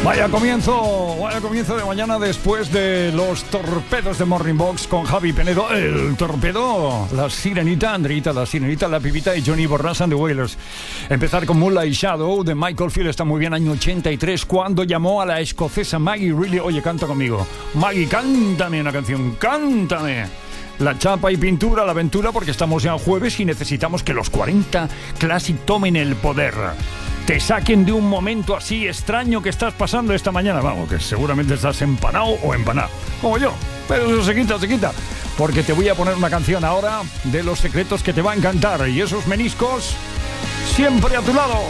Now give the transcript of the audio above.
Vaya comienzo de mañana después de los torpedos de Morning Box con Javi Penedo, el torpedo, la sirenita, Andreita, la sirenita, la pipita y Johnny Borras and the Wailers. Empezar con Moonlight Shadow de Michael Field está muy bien, año 83, cuando llamó a la escocesa Maggie Reilly. Oye, canta conmigo. Maggie, cántame una canción, cántame. La chapa y pintura, la aventura, porque estamos ya jueves y necesitamos que los 40 Classic tomen el poder. Te saquen de un momento así extraño que estás pasando esta mañana. Vamos, que seguramente estás empanado o empanada, como yo. Pero eso se quita. Porque te voy a poner una canción ahora de Los Secretos que te va a encantar. Y esos meniscos siempre a tu lado.